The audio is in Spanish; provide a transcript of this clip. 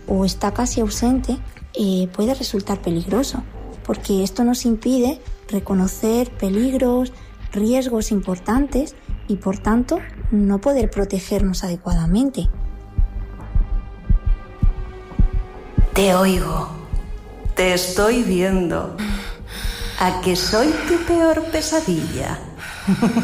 o está casi ausente, puede resultar peligroso, porque esto nos impide reconocer peligros, riesgos importantes y, por tanto, no poder protegernos adecuadamente. Te oigo, te estoy viendo. ¿A que soy tu peor pesadilla?